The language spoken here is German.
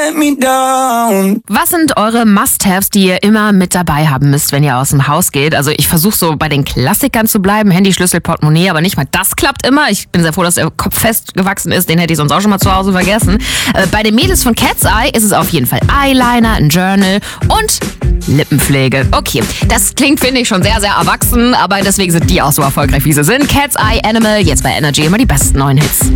let me down. Was sind eure Must-Haves, die ihr immer mit dabei haben müsst, wenn ihr aus dem Haus geht? Also ich versuche so bei den Klassikern zu bleiben. Handy, Schlüssel, Portemonnaie, aber nicht mal das klappt immer. Ich bin sehr froh, dass der Kopf festgewachsen ist. Den hätte ich sonst auch schon mal zu Hause vergessen. Bei den Mädels von Cat's Eye ist es auf jeden Fall Eyeliner, ein Journal und Lippenpflege. Okay, das klingt, finde ich, schon sehr, sehr erwachsen, aber deswegen sind die auch so erfolgreich, wie sie sind. Cat's Eye, Animal, jetzt bei Energy immer die besten neuen Hits.